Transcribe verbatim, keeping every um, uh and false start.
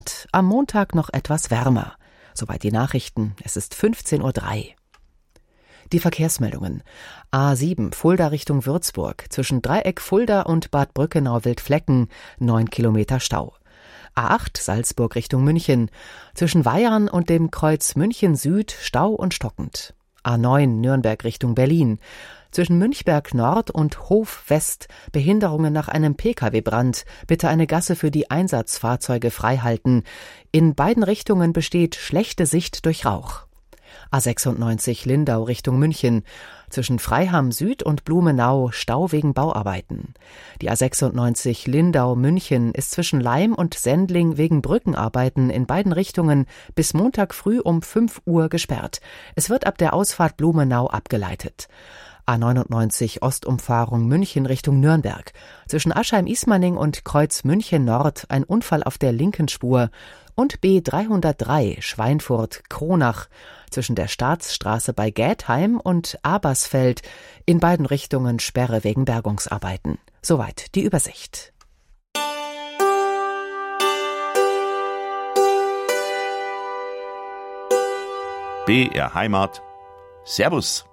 Am Montag noch etwas wärmer. Soweit die Nachrichten. Es ist fünfzehn Uhr drei. Die Verkehrsmeldungen. A sieben Fulda Richtung Würzburg. Zwischen Dreieck Fulda und Bad Brückenau-Wildflecken neun Kilometer Stau. A acht Salzburg Richtung München. Zwischen Weyarn und dem Kreuz München Süd Stau und stockend. A neun Nürnberg Richtung Berlin. Zwischen Münchberg Nord und Hof West Behinderungen nach einem Pkw-Brand. Bitte eine Gasse für die Einsatzfahrzeuge freihalten. In beiden Richtungen besteht schlechte Sicht durch Rauch. A sechsundneunzig Lindau Richtung München. Zwischen Freiham Süd und Blumenau Stau wegen Bauarbeiten. Die A sechsundneunzig Lindau-München ist zwischen Laim und Sendling wegen Brückenarbeiten in beiden Richtungen bis Montag früh um fünf Uhr gesperrt. Es wird ab der Ausfahrt Blumenau abgeleitet. A neunundneunzig Ostumfahrung München Richtung Nürnberg. Zwischen Aschheim-Ismaning und Kreuz München Nord ein Unfall auf der linken Spur. Und B dreihundertdrei Schweinfurt-Kronach zwischen der Staatsstraße bei Gätheim und Abersfeld in beiden Richtungen Sperre wegen Bergungsarbeiten. Soweit die Übersicht. B R Heimat. Servus.